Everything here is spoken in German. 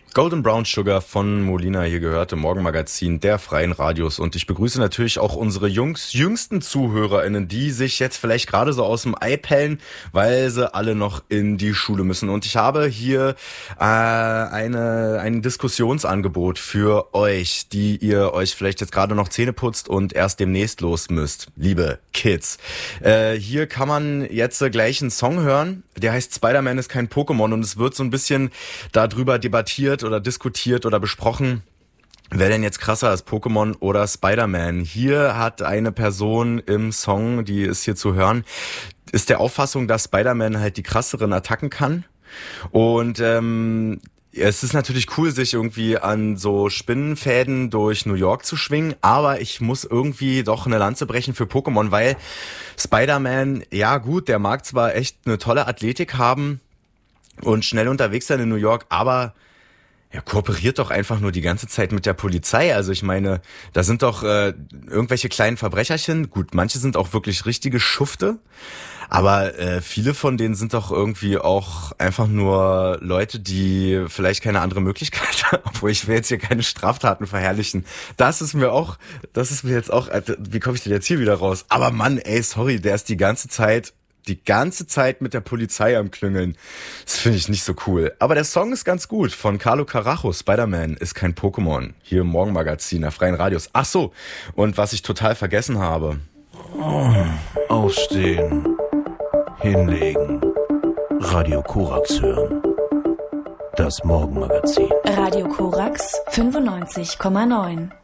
Golden Brown Sugar von Molina hier gehört im Morgenmagazin der Freien Radios. Und ich begrüße natürlich auch unsere jüngsten ZuhörerInnen, die sich jetzt vielleicht gerade so aus dem Ei pellen, weil sie alle noch in die Schule müssen. Und ich habe hier ein Diskussionsangebot für euch, die ihr euch vielleicht jetzt gerade noch Zähne putzt und erst demnächst los müsst, liebe Kids. Hier kann man jetzt gleich einen Song hören, der heißt Spider-Man ist kein Pokémon, und es wird so ein bisschen darüber debattiert oder diskutiert oder besprochen, wer denn jetzt krasser ist, Pokémon oder Spider-Man. Hier hat eine Person im Song, die ist hier zu hören, ist der Auffassung, dass Spider-Man halt die krasseren Attacken kann. Und es ist natürlich cool, sich irgendwie an so Spinnenfäden durch New York zu schwingen, aber ich muss irgendwie doch eine Lanze brechen für Pokémon, weil Spider-Man, ja gut, der mag zwar echt eine tolle Athletik haben und schnell unterwegs sein in New York, aber er kooperiert doch einfach nur die ganze Zeit mit der Polizei. Also ich meine, da sind doch irgendwelche kleinen Verbrecherchen. Gut, manche sind auch wirklich richtige Schufte, aber viele von denen sind doch irgendwie auch einfach nur Leute, die vielleicht keine andere Möglichkeit haben. Obwohl, ich will jetzt hier keine Straftaten verherrlichen. Das ist mir jetzt auch, wie komme ich denn jetzt hier wieder raus? Aber Mann, ey, sorry, der ist die ganze Zeit mit der Polizei am Klüngeln. Das finde ich nicht so cool. Aber der Song ist ganz gut von Carlo Carajo. Spider-Man ist kein Pokémon. Hier im Morgenmagazin der Freien Radios. Ach so, und was ich total vergessen habe. Aufstehen. Hinlegen. Radio Korax hören. Das Morgenmagazin. Radio Korax 95,9.